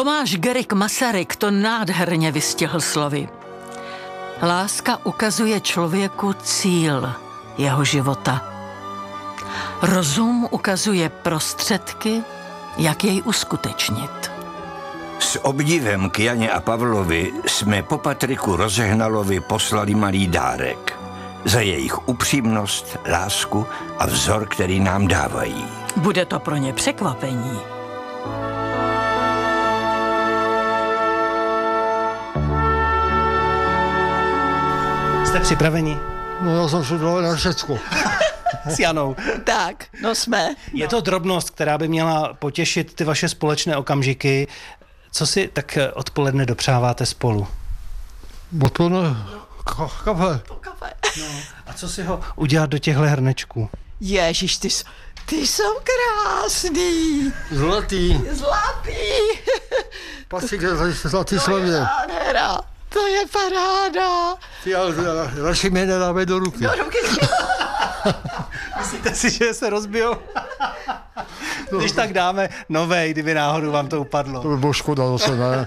Tomáš Garrigue Masaryk to nádherně vystihl slovy. Láska ukazuje člověku cíl jeho života. Rozum ukazuje prostředky, jak jej uskutečnit. S obdivem k Janě a Pavlovi jsme po Patriku Rozehnalovi poslali malý dárek. Za jejich upřímnost, lásku a vzor, který nám dávají. Bude to pro ně překvapení. Jste připraveni? No já jsem připraven na všecko. S Janou. Tak, no jsme. Je to drobnost, která by měla potěšit ty vaše společné okamžiky. Co si tak odpoledne dopřáváte spolu? Odpoledne kafe. Kafe. No, a co si ho udělat do těchto hrnečků? Ježiš, ty jsou krásný. Zlatý. Patří ke zlatý slavě. Nádhera. To je paráda. Ty ale radši mě nedáme do ruky. Myslíte si, že se rozbijou? Když tak dáme novej, kdyby náhodou vám to upadlo. To by bylo škoda zase, ne?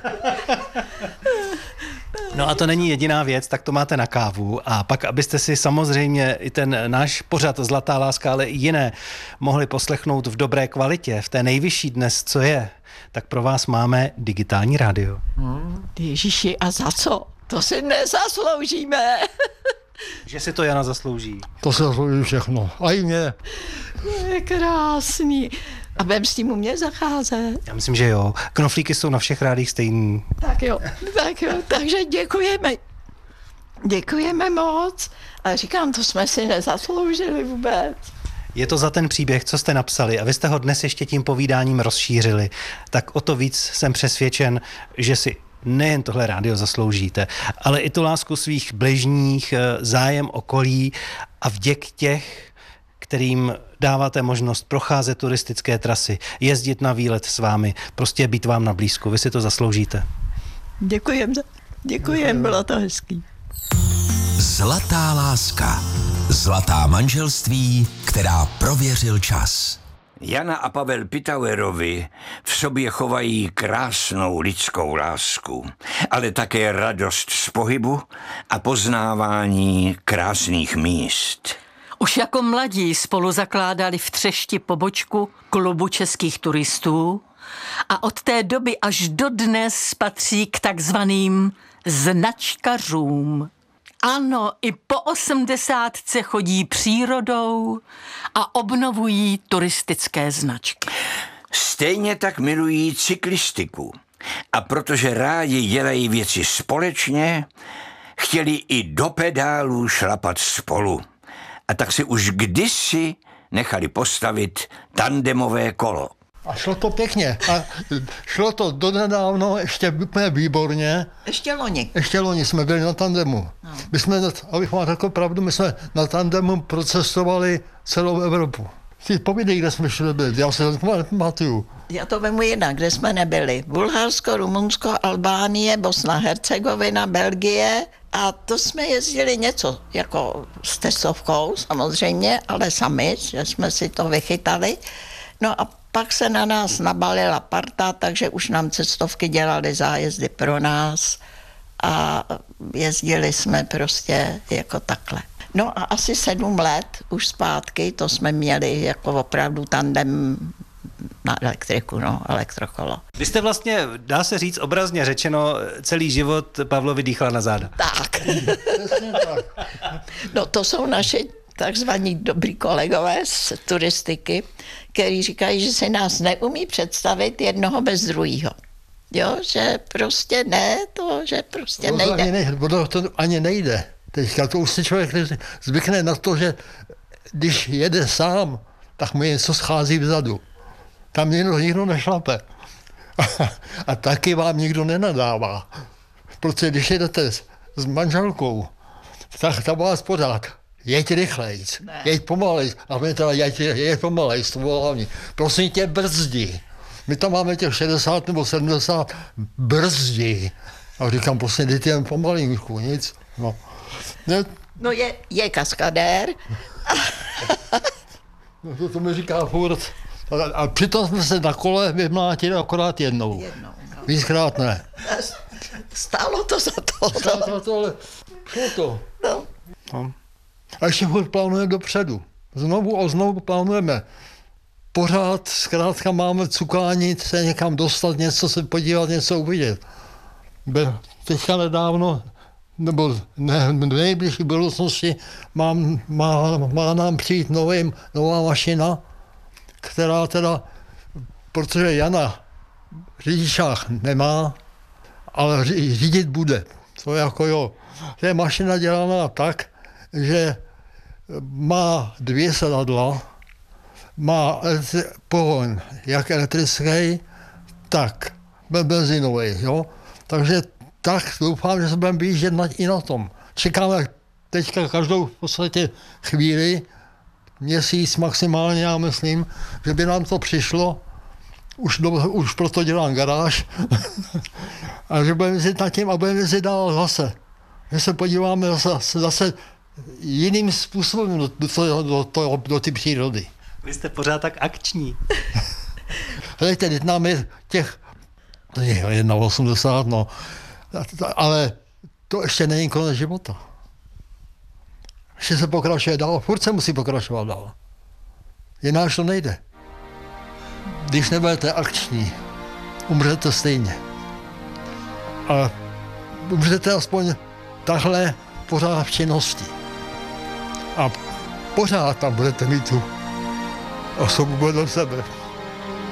No a to není jediná věc, tak to máte na kávu a pak, abyste si samozřejmě i ten náš pořad Zlatá láska, ale i jiné mohli poslechnout v dobré kvalitě, v té nejvyšší dnes, co je, tak pro vás máme digitální rádio. Ježiši, a za co? To si nezasloužíme. Že si to Jana zaslouží. To se zaslouží všechno. A i mě. To je krásný. A budem s tím umět zacházet. Já myslím, že jo. Knoflíky jsou na všech rádích stejný. Tak jo. Takže děkujeme. Děkujeme moc. A říkám, to jsme si nezasloužili vůbec. Je to za ten příběh, co jste napsali a vy jste ho dnes ještě tím povídáním rozšířili. Tak o to víc jsem přesvědčen, že si nejen tohle rádio zasloužíte, ale i tu lásku svých bližních, zájem okolí a vděk těch, kterým dáváte možnost procházet turistické trasy, jezdit na výlet s vámi, prostě být vám na blízku. Vy si to zasloužíte. Děkujem, bylo to hezký. Zlatá láska. Zlatá manželství, která prověřil čas. Jana a Pavel Pitauerovi v sobě chovají krásnou lidskou lásku, ale také radost z pohybu a poznávání krásných míst. Už jako mladí spolu zakládali v Třešti pobočku klubu českých turistů a od té doby až dodnes patří k takzvaným značkařům. Ano, i po 80 chodí přírodou a obnovují turistické značky. Stejně tak milují cyklistiku. A protože rádi dělají věci společně, chtěli i do pedálů šlapat spolu. A tak si už kdysi nechali postavit tandemové kolo. A šlo to pěkně. A šlo to donedávno ještě úplně výborně. Ještě loni jsme byli na tandemu. No. My jsme, abych vám řekl pravdu, my jsme na tandemu procestovali celou Evropu. Ty povídej, kde jsme šli být, já se nepamatuju. Já to vemu jinak, kde jsme nebyli. Bulharsko, Rumunsko, Albánie, Bosna, Hercegovina, Belgie a to jsme jezdili něco jako s testovkou samozřejmě, ale sami, že jsme si to vychytali. No a pak se na nás nabalila parta, takže už nám cestovky dělali zájezdy pro nás a jezdili jsme prostě jako takhle. No a asi 7 let už zpátky, to jsme měli jako opravdu tandem na elektriku, elektrokolo. Vy jste vlastně, dá se říct obrazně řečeno, celý život Pavlovi dýchla na záda. Tak. No to jsou naši takzvaní dobrý kolegové z turistiky, kteří říkají, že se nás neumí představit jednoho bez druhého. Jo, že prostě ne, to, že prostě nejde. To ani nejde. Teďka to už si člověk zvykne na to, že když jede sám, tak mu něco schází vzadu. Tam nikdo nešlape. A taky vám nikdo nenadává. Protože když jedete s manželkou, tak tam vás pořád. Jeď rychlejc, jeď pomalejc. A my teda jeď pomalejc, to bylo hlavní. Prosím tě, brzdi. My tam máme těch 60 nebo 70 brzdí. A říkám, prostě dejte jen pomalinku, nic. No, no je kaskadér. No to mi říká furt. A přitom jsme se na kole vymlátili akorát jednou. Víckrát ne. Stálo to za to. Stálo to, ale šlo to. No. A ještě furt plánujeme dopředu. Znovu a znovu plánujeme. Pořád zkrátka máme cukánit, se někam dostat, něco se podívat, něco uvidět. Teďka nedávno, nebo ne, v nejbližší budoucnosti má nám přijít nová mašina, která teda, protože Jana řidičák nemá, ale řídit bude. To je jako jo. To je mašina dělaná tak, že má 2 sedadla, má pohon jak elektrický, tak benzinový, jo. Takže tak doufám, že se budeme vyjíždět i na tom. Čekáme teďka každou v podstatě chvíli, měsíc maximálně, já myslím, že by nám to přišlo, už proto dělám garáž, a že budeme jezdit nad tím a budeme jezdit dál zase. Že se podíváme zase jiným způsobem do té přírody. Vy jste pořád tak akční. Hledajte, teď nám je těch 81, no, ale to ještě není konec života. Ještě se pokračuje dál, furt se musí pokračovat dál. Jináč to nejde. Když nebudete akční, umřete stejně. A umřete aspoň takhle pořád v činnosti. A pořád tam budete mít tu osobu vedle sebe.